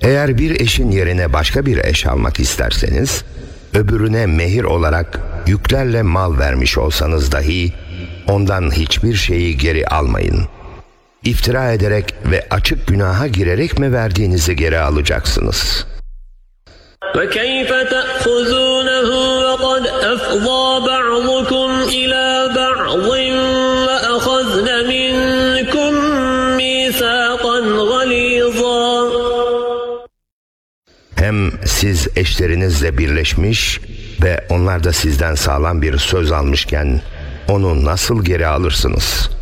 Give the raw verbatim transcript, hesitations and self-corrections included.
Eğer bir eşin yerine başka bir eş almak isterseniz, öbürüne mehir olarak yüklerle mal vermiş olsanız dahi, ondan hiçbir şeyi geri almayın. İftira ederek ve açık günaha girerek mi verdiğinizi geri alacaksınız? وَكَيْفَ تَأْخُذُونَهُ وَقَدْ أَفْضَى بَعْضُكُمْ إِلَى بَعْضٍ وَأَخَذْنَ مِنكُم مِّيثَاقًا غَلِيظًا. Hem siz eşlerinizle birleşmiş ve onlar da sizden sağlam bir söz almışken onu nasıl geri alırsınız?